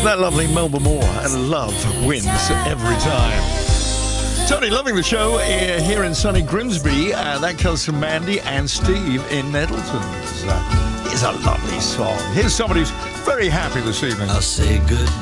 That lovely Melba Moore, and love wins every time. Tony, loving the show here in sunny Grimsby. That comes from Mandy and Steve in Nettletons. It's a lovely song. Here's somebody who's very happy this evening. I'll say goodbye